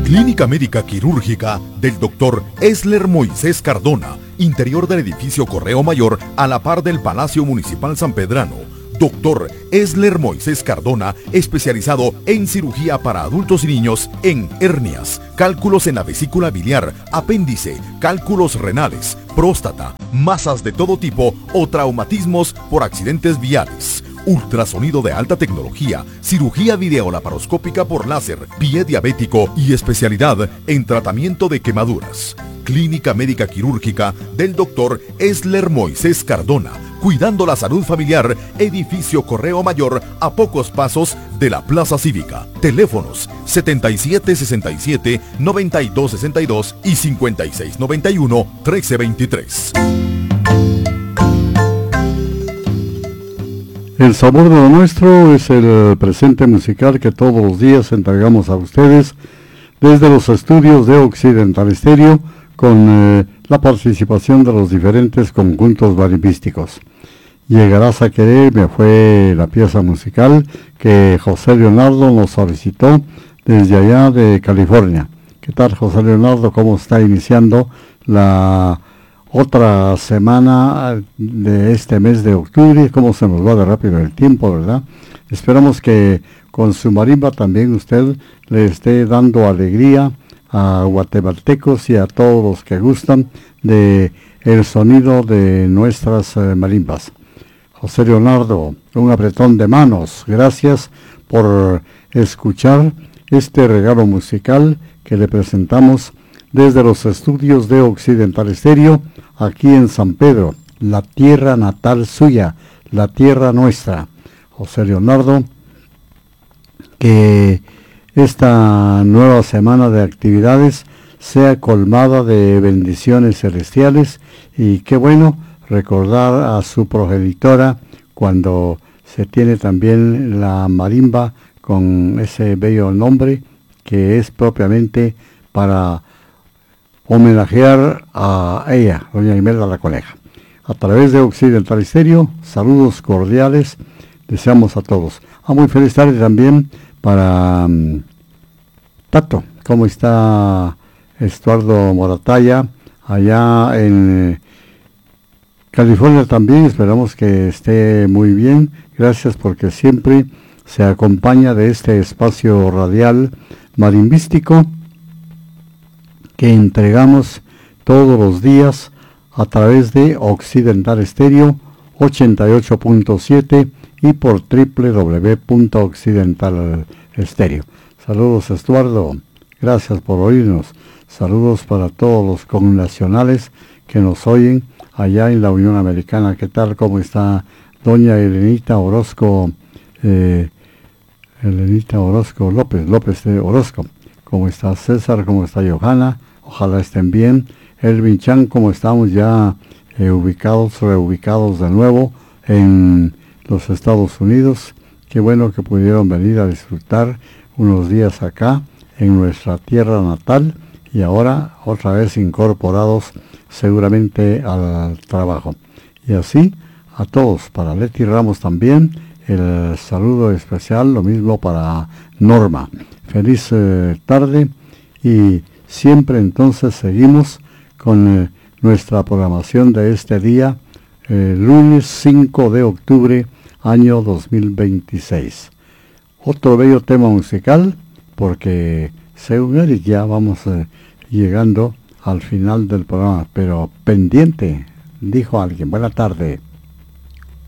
Clínica Médica Quirúrgica del Dr. Esler Moisés Cardona, interior del edificio Correo Mayor a la par del Palacio Municipal Sanpedrano. Dr. Esler Moisés Cardona, especializado en cirugía para adultos y niños en hernias, cálculos en la vesícula biliar, apéndice, cálculos renales, próstata, masas de todo tipo o traumatismos por accidentes viales. Ultrasonido de alta tecnología, cirugía videolaparoscópica por láser, pie diabético y especialidad en tratamiento de quemaduras. Clínica Médica Quirúrgica del Dr. Esler Moisés Cardona, cuidando la salud familiar, edificio Correo Mayor a pocos pasos de la Plaza Cívica. Teléfonos 7767-9262 y 5691-1323. El sabor de lo nuestro es el presente musical que todos los días entregamos a ustedes desde los estudios de Occidental Estéreo con la participación de los diferentes conjuntos marimbísticos. Llegarás a quererme fue la pieza musical que José Leonardo nos solicitó desde allá de California. ¿Qué tal, José Leonardo? ¿Cómo está iniciando la otra semana de este mes de octubre? Cómo se nos va de rápido el tiempo, ¿verdad? Esperamos que con su marimba también usted le esté dando alegría a guatemaltecos y a todos los que gustan de el sonido de nuestras marimbas. José Leonardo, un apretón de manos. Gracias por escuchar este regalo musical que le presentamos desde los estudios de Occidental Estéreo, aquí en San Pedro, la tierra natal suya, la tierra nuestra. José Leonardo, que esta nueva semana de actividades sea colmada de bendiciones celestiales, y qué bueno recordar a su progenitora cuando se tiene también la marimba con ese bello nombre que es propiamente para homenajear a ella, doña Imelda la Coneja. A través de Occidental Estéreo, saludos cordiales, deseamos a todos. Muy feliz tarde también para Tato. ¿Cómo está Estuardo Morataya allá en California también? Esperamos que esté muy bien. Gracias porque siempre se acompaña de este espacio radial marimbístico que entregamos todos los días a través de Occidental Estéreo 88.7 y por www.occidental estéreo. Saludos, Estuardo, gracias por oírnos. Saludos para todos los connacionales que nos oyen allá en la Unión Americana. ¿Qué tal? ¿Cómo está doña Elenita Orozco? Elenita Orozco López de Orozco. ¿Cómo está César? ¿Cómo está Johanna? Ojalá estén bien. Elvin Chan, ¿cómo estamos ya reubicados de nuevo en los Estados Unidos? Qué bueno que pudieron venir a disfrutar unos días acá en nuestra tierra natal y ahora otra vez incorporados seguramente al trabajo. Y así a todos, para Leti Ramos también el saludo especial, lo mismo para Norma. Feliz tarde, y siempre entonces seguimos con nuestra programación de este día, lunes 5 de octubre, año 2026. Otro bello tema musical, porque según Eric ya vamos llegando al final del programa, pero pendiente, dijo alguien. Buena tarde.